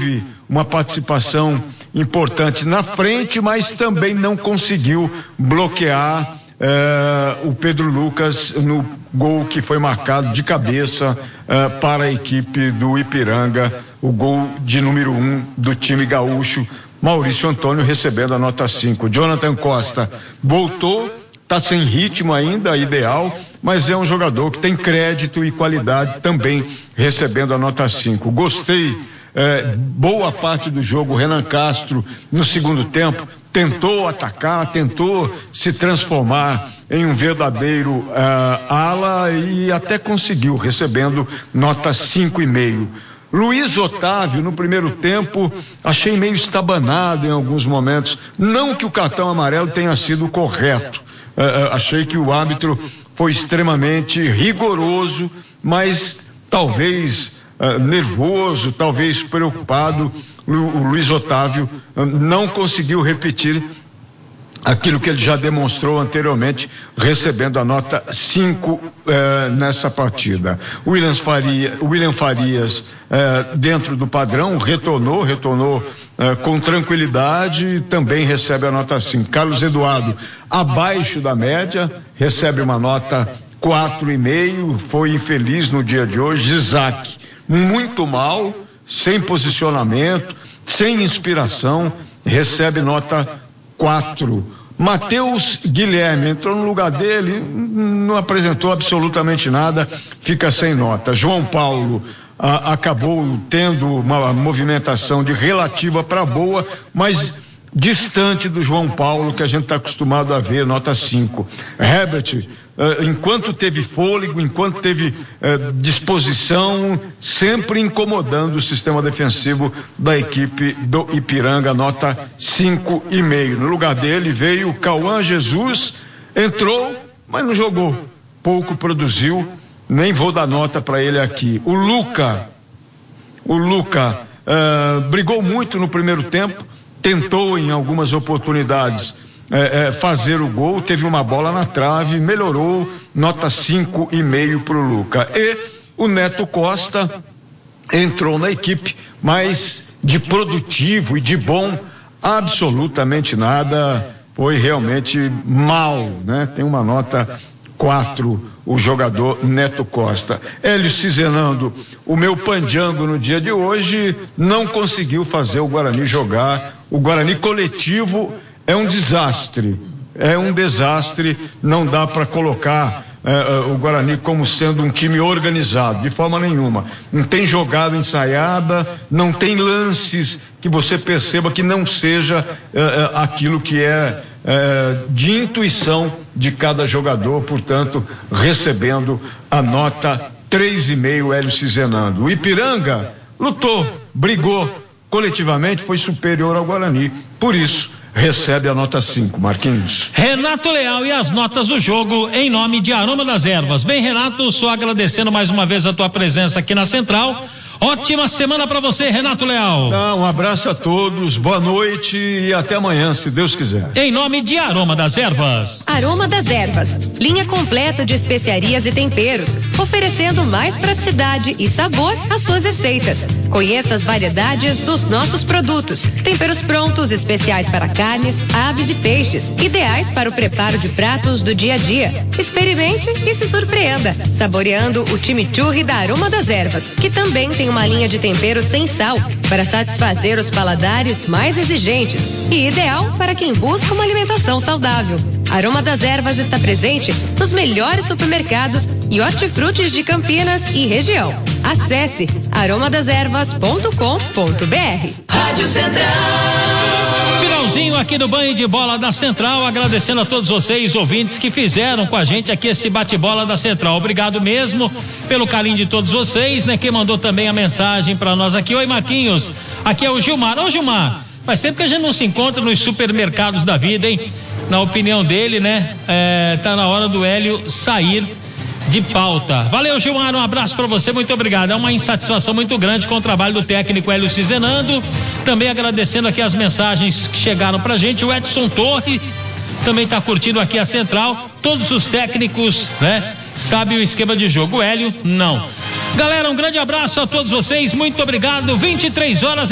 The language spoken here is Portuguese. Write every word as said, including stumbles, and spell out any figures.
teve uma participação importante na frente, mas também não conseguiu bloquear eh, o Pedro Lucas no gol que foi marcado de cabeça eh, para a equipe do Ipiranga, o gol de número um do time gaúcho. Maurício Antônio recebendo a nota cinco. Jonathan Costa voltou, está sem ritmo ainda, ideal, mas é um jogador que tem crédito e qualidade, também recebendo a nota cinco. Gostei, é, boa parte do jogo, Renan Castro no segundo tempo tentou atacar, tentou se transformar em um verdadeiro uh, ala e até conseguiu, recebendo nota cinco e meio. Luiz Otávio, no primeiro tempo, achei meio estabanado em alguns momentos. Não que o cartão amarelo tenha sido correto. Uh, achei que o árbitro foi extremamente rigoroso, mas talvez uh, nervoso, talvez preocupado. O Luiz Otávio uh, não conseguiu repetir aquilo que ele já demonstrou anteriormente, recebendo a nota cinco eh, nessa partida. William Faria, William Farias, eh, dentro do padrão, retornou, retornou eh, com tranquilidade, também recebe a nota cinco. Carlos Eduardo, abaixo da média, recebe uma nota quatro e meio, foi infeliz no dia de hoje. Isaac, muito mal, sem posicionamento, sem inspiração, recebe nota quatro. Matheus Guilherme entrou no lugar dele, não apresentou absolutamente nada, fica sem nota. João Paulo ah, acabou tendo uma movimentação de relativa para boa, mas distante do João Paulo que a gente está acostumado a ver, nota cinco. Herbert, Uh, enquanto teve fôlego, enquanto teve uh, disposição, sempre incomodando o sistema defensivo da equipe do Ipiranga, nota cinco e meio. No lugar dele veio o Cauã Jesus, entrou, mas não jogou, pouco produziu, nem vou dar nota para ele aqui. O Luca, o Luca uh, brigou muito no primeiro tempo, tentou em algumas oportunidades É, é, fazer o gol, teve uma bola na trave, melhorou, nota cinco e meio para o Luca. E o Neto Costa entrou na equipe, mas de produtivo e de bom, absolutamente nada, foi realmente mal, né? Tem uma nota quatro, o jogador Neto Costa. Hélio Cizenando, o meu pandiango no dia de hoje, não conseguiu fazer o Guarani jogar, o Guarani coletivo é um desastre, é um desastre, não dá para colocar eh, o Guarani como sendo um time organizado, de forma nenhuma. Não tem jogada ensaiada, não tem lances que você perceba que não seja eh, aquilo que é eh, de intuição de cada jogador, portanto, recebendo a nota três e meio, Hélio Cizenando. O Ipiranga lutou, brigou, coletivamente foi superior ao Guarani, por isso recebe a nota cinco, Marquinhos. Renato Leal e as notas do jogo em nome de Aroma das Ervas. Bem, Renato, só agradecendo mais uma vez a tua presença aqui na Central. Ótima semana para você, Renato Leal. Não, um abraço a todos, boa noite e até amanhã, se Deus quiser. Em nome de Aroma das Ervas. Aroma das Ervas, linha completa de especiarias e temperos, oferecendo mais praticidade e sabor às suas receitas. Conheça as variedades dos nossos produtos. Temperos prontos, especiais para carnes, aves e peixes, ideais para o preparo de pratos do dia a dia. Experimente e se surpreenda, saboreando o chimichurri da Aroma das Ervas, que também tem uma linha de temperos sem sal, para satisfazer os paladares mais exigentes e ideal para quem busca uma alimentação saudável. Aroma das Ervas está presente nos melhores supermercados e hortifrutis de Campinas e região. Acesse aroma das ervas ponto com ponto br. Rádio Central. Finalzinho aqui do Banho de Bola da Central, agradecendo a todos vocês, ouvintes, que fizeram com a gente aqui esse bate-bola da Central. Obrigado mesmo pelo carinho de todos vocês, né? Quem mandou também a mensagem para nós aqui. Oi, Marquinhos, aqui é o Gilmar. Ô, Gilmar, faz tempo que a gente não se encontra nos supermercados da vida, hein? Na opinião dele, né? É, tá na hora do Hélio sair de pauta. Valeu, Gilmar, um abraço para você, muito obrigado. É uma insatisfação muito grande com o trabalho do técnico Hélio Cizenando. Também agradecendo aqui as mensagens que chegaram pra gente. O Edson Torres também tá curtindo aqui a Central. Todos os técnicos, né, sabem o esquema de jogo. O Hélio, não. Galera, um grande abraço a todos vocês, muito obrigado. vinte e três horas